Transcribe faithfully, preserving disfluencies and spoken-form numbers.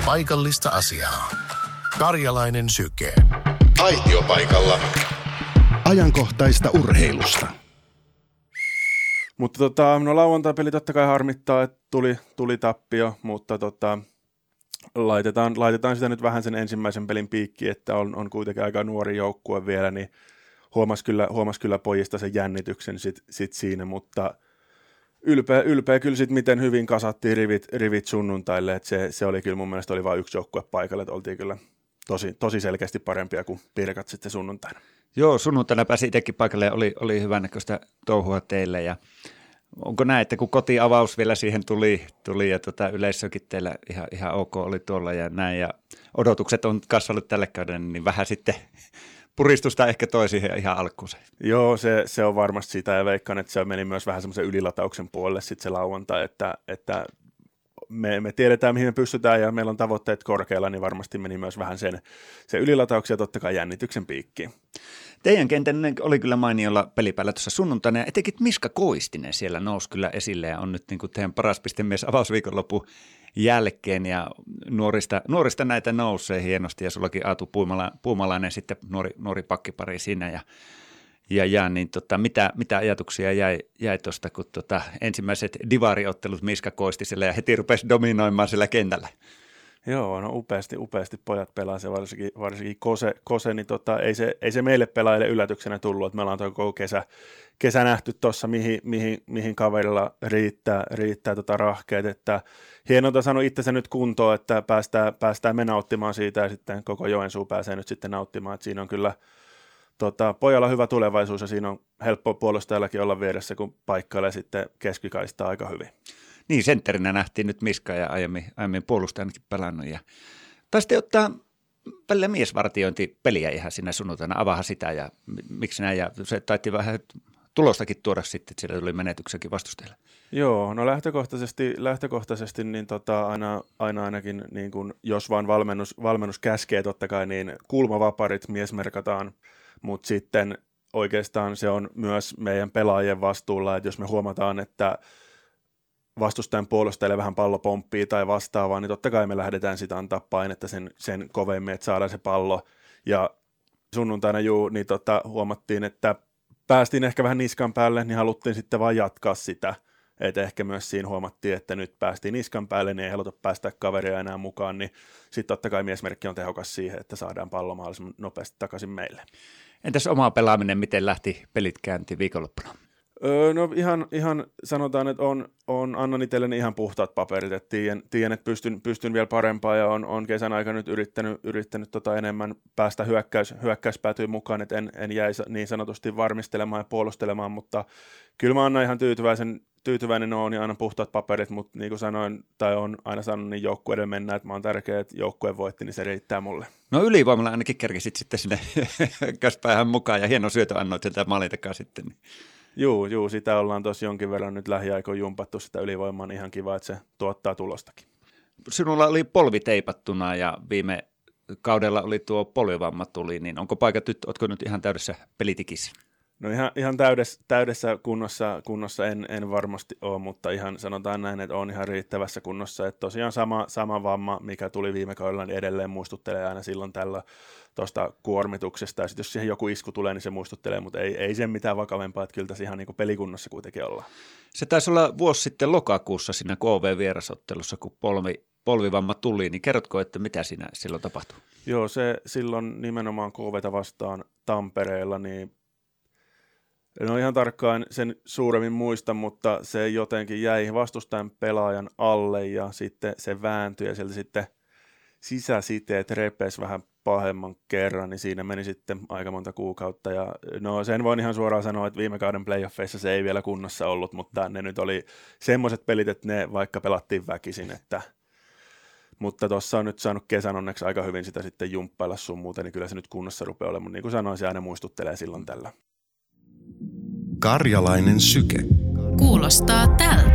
paikallista asiaa. Karjalainen syke. Aitiopaikalla. Ajankohtaista urheilusta. Mutta tota, no lauantai-peli totta kai harmittaa, että tuli, tuli tappio, mutta tota, laitetaan, laitetaan sitä nyt vähän sen ensimmäisen pelin piikkiin, että on, on kuitenkin aika nuori joukkue vielä, niin huomasi kyllä, huomasi kyllä pojista sen jännityksen sit, sit siinä, mutta ylpeä, ylpeä kyllä sitten, miten hyvin kasattiin rivit, rivit sunnuntaille, että se, se oli kyllä mun mielestä oli vain yksi joukkue paikalle, että oltiin kyllä tosi, tosi selkeästi parempia kuin Pirkat sitten sunnuntaina. Joo, sunnuntaina pääsi itsekin paikalle ja oli, oli hyvännäköistä touhua teille. Ja onko näin, että kun kotiavaus vielä siihen tuli, tuli ja tota yleisökin teillä ihan, ihan ok oli tuolla ja näin ja odotukset on kasvanut tälle kaudelle, niin vähän sitten puristusta ehkä toi siihen ihan alkuun. Joo, se, se on varmasti sitä ja veikkaan, että se meni myös vähän semmoisen ylilatauksen puolelle sitten se lauantai, että, että me, me tiedetään mihin me pystytään ja meillä on tavoitteet korkealla, niin varmasti meni myös vähän sen, sen ylilatauksen ja totta kai jännityksen piikkiin. Teidän kentän oli kyllä mainiolla pelipäällä tuossa sunnuntaina ja etenkin Miska Koistinen siellä nousi kyllä esille ja on nyt niin kuin teidän paras pistemies avausviikonlopun jälkeen ja nuorista, nuorista näitä nousee hienosti ja sullakin Aatu Puumala, Puumalainen sitten nuori, nuori pakkipari siinä ja, ja, ja niin tota, mitä, mitä ajatuksia jäi, jäi tuosta kun tota, ensimmäiset divariottelut Miska Koistisella ja heti rupesi dominoimaan sillä kentällä? Joo, no upeasti, upeasti pojat pelaa se, varsinkin, varsinkin Kose, Kose niin tota, ei, se, ei se meille pelaajille yllätyksenä tullut, että me ollaan tuo koko kesä, kesä nähty tuossa, mihin, mihin, mihin kaverilla riittää, riittää tota rahkeet, että hienolta sanoi itsensä nyt kuntoon, että päästään, päästään me nauttimaan siitä ja sitten koko Joensuu pääsee nyt sitten nauttimaan, että siinä on kyllä tota, pojalla hyvä tulevaisuus ja siinä on helppo puolustajallakin olla vieressä, kun paikkailee sitten keskikaistaa aika hyvin. Niin, sentterinä nähtiin nyt Miska ja aiemmin, aiemmin puolustajanakin pelannut. Ja taisitte ottaa välillä miesvartiointipeliä ihan siinä sunnuntaina, avaha sitä ja miksi näin. Ja se taitti vähän tulostakin tuoda sitten, että siellä tuli menetyksenkin vastustajille. Joo, no lähtökohtaisesti, lähtökohtaisesti niin tota, aina, aina ainakin, niin kun, jos vaan valmennus, valmennus käskee totta kai, niin kulmavaparit miesmerkataan, mutta sitten oikeastaan se on myös meidän pelaajien vastuulla, että jos me huomataan, että vastustajan puolustajille vähän pallo pomppii tai vastaavaa, niin totta kai me lähdetään sitä antaa painetta sen, sen kovemmin, että saadaan se pallo. Ja sunnuntaina juu, niin tota, huomattiin, että päästiin ehkä vähän niskan päälle, niin haluttiin sitten vaan jatkaa sitä. Että ehkä myös siinä huomattiin, että nyt päästiin niskan päälle, niin ei haluta päästä kaveria enää mukaan, niin sitten totta kai miesmerkki on tehokas siihen, että saadaan pallo mahdollisimman nopeasti takaisin meille. Entäs oma pelaaminen, miten lähti pelit käyntiin viikonloppuna? Öö, no ihan, ihan sanotaan, että on, on annan itselleni ihan puhtaat paperit, että tiedän, tiedän että pystyn, pystyn vielä parempaa ja on, on kesän aikana nyt yrittänyt, yrittänyt tota enemmän päästä hyökkäys, hyökkäyspäätyyn mukaan, että en, en jäisi niin sanotusti varmistelemaan ja puolustelemaan, mutta kyllä mä annan ihan tyytyväisen, tyytyväinen on ja annan puhtaat paperit, mutta niin kuin sanoin, tai on aina sanonut, niin joukkueiden mennään, että mä oon tärkeä, että joukkueen voitti, niin se riittää mulle. No ylivoimalla ainakin kerkesit sitten sinne käspäähän mukaan ja hieno syötö annoit sieltä maalin takaa sitten. Juu, juu, sitä ollaan tosi jonkin verran nyt lähiaikoin jumpattu sitä ylivoimaa, niin ihan kiva, että se tuottaa tulostakin. Sinulla oli polvi teipattuna ja viime kaudella oli tuo polvivamma tuli, niin onko paikat nyt, ootko nyt ihan täydessä pelitikissä? No ihan, ihan täydessä, täydessä kunnossa, kunnossa en, en varmasti ole, mutta ihan sanotaan näin, että on ihan riittävässä kunnossa. Että tosiaan sama, sama vamma, mikä tuli viime kaudella, niin edelleen muistuttelee aina silloin tällä tuosta kuormituksesta. Ja sitten jos siihen joku isku tulee, niin se muistuttelee, mutta ei, ei sen mitään vakavempaa, että kyllä tässä ihan niin kuin pelikunnossa kuitenkin ollaan. Se taisi olla vuosi sitten lokakuussa siinä K V-vierasottelussa, kun polvi, polvivamma tuli, niin kerrotko, että mitä siinä silloin tapahtui? Joo, se silloin nimenomaan K V:tä vastaan Tampereella, niin en ole ihan tarkkaan sen suuremmin muista, mutta se jotenkin jäi vastustajan pelaajan alle ja sitten se vääntyi ja sieltä sitten sisäsiteet repesi vähän pahemman kerran, niin siinä meni sitten aika monta kuukautta. Ja no sen voin ihan suoraan sanoa, että viime kauden playoffeissa se ei vielä kunnossa ollut, mutta ne nyt oli semmoiset pelit, että ne vaikka pelattiin väkisin, että mutta tuossa on nyt saanut kesän onneksi aika hyvin sitä sitten jumppailla sun muuten, niin kyllä se nyt kunnossa rupeaa olemaan, mutta niin kuin sanoin, se aina muistuttelee silloin tällä. Karjalainen syke. Kuulostaa tältä.